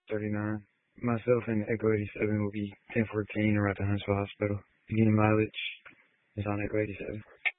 39. Myself and Echo 87 will be 1014 around the Huntsville Hospital. Union mileage is on Echo 87.